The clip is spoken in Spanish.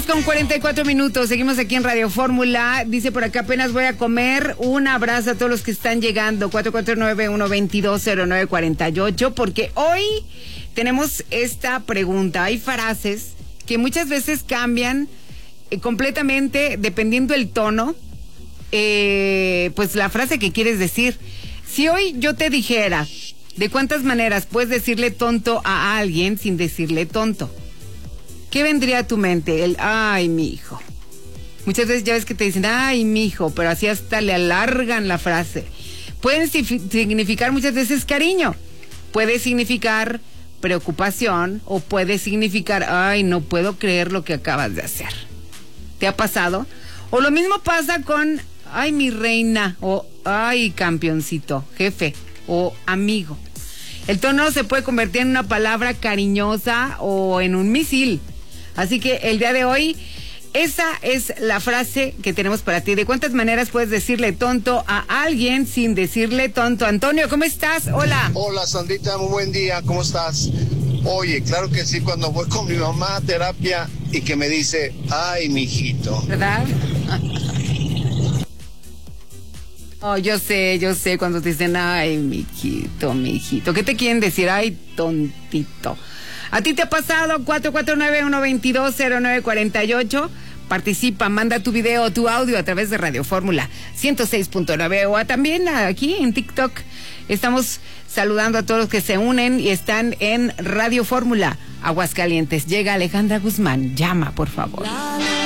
con 44 minutos, seguimos aquí en Radio Fórmula. Dice por acá, apenas voy a comer. Un abrazo a todos los que están llegando. 449-122-0948, porque hoy tenemos esta pregunta. Hay frases que muchas veces cambian completamente dependiendo el tono, pues la frase que quieres decir. Si hoy yo te dijera de cuántas maneras puedes decirle tonto a alguien sin decirle tonto, ¿qué vendría a tu mente? El ay, mi hijo. Muchas veces ya ves que te dicen ay, mi hijo, pero así hasta le alargan la frase. Pueden significar muchas veces cariño, puede significar preocupación o puede significar ay, no puedo creer lo que acabas de hacer. ¿Te ha pasado? O lo mismo pasa con ay, mi reina, o ay, campeoncito, jefe, o amigo. El tono se puede convertir en una palabra cariñosa o en un misil. Así que el día de hoy, esa es la frase que tenemos para ti. ¿De cuántas maneras puedes decirle tonto a alguien sin decirle tonto? Antonio, ¿cómo estás? Hola. Hola, Sandrita, muy buen día, ¿cómo estás? Oye, claro que sí, cuando voy con mi mamá a terapia y que me dice, ay, mijito. ¿Verdad? Oh, yo sé, cuando te dicen, ay, mijito. ¿Qué te quieren decir? Ay, tontito. ¿A ti te ha pasado? 449-122-0948. Participa, manda tu video, tu audio a través de Radio Fórmula 106.9 o también aquí en TikTok. Estamos saludando a todos los que se unen y están en Radio Fórmula Aguascalientes. Llega Alejandra Guzmán. Llama, por favor.